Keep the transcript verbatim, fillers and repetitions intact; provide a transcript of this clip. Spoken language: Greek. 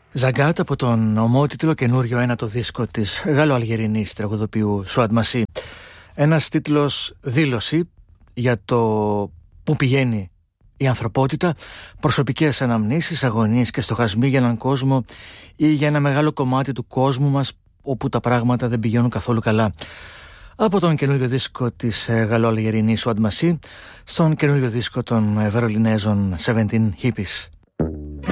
Ζαγκάτ από τον ομότιτλο καινούριο ένατο δίσκο της Γαλλοαλγερινής τραγουδοποιού Σουάντ Μασί. Ένας τίτλος δήλωση για το που πηγαίνει η ανθρωπότητα, προσωπικές αναμνήσεις, αγωνίες και στοχασμοί για έναν κόσμο ή για ένα μεγάλο κομμάτι του κόσμου μας όπου τα πράγματα δεν πηγαίνουν καθόλου καλά. Από τον καινούριο δίσκο της Γαλλοαλγερινής Σουάντ Μασί στον καινούριο δίσκο των Βερολινέζων Seventeen Hippies.